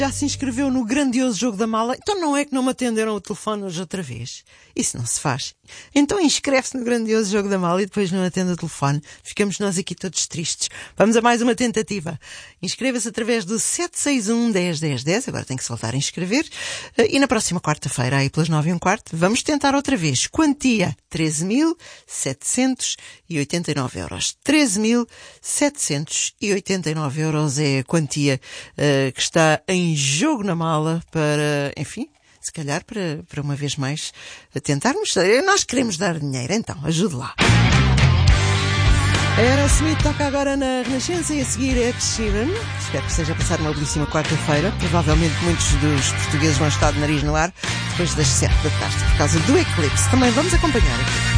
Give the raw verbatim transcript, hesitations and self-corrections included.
Já se inscreveu no grandioso jogo da mala? Então não é que não me atenderam o telefone hoje outra vez? Isso não se faz. Então inscreve-se no grandioso jogo da mala e depois não atende o telefone. Ficamos nós aqui todos tristes. Vamos a mais uma tentativa. Inscreva-se através do sete seis um, um zero, um zero, um zero. Agora tem que se voltar a inscrever. E na próxima quarta-feira, aí pelas nove e um quarto, vamos tentar outra vez. Quantia treze mil setecentos e oitenta e nove euros. treze mil setecentos e oitenta e nove euros é a quantia uh, que está em jogo na mala para, enfim, se calhar para, para uma vez mais tentarmos. Nós queremos dar dinheiro, então ajude lá. A Aerosmith toca agora na Renascença e a seguir é Ed Sheeran. Espero que seja passar uma belíssima quarta-feira. Provavelmente muitos dos portugueses vão estar de nariz no ar depois das sete da tarde por causa do eclipse. Também vamos acompanhar aqui.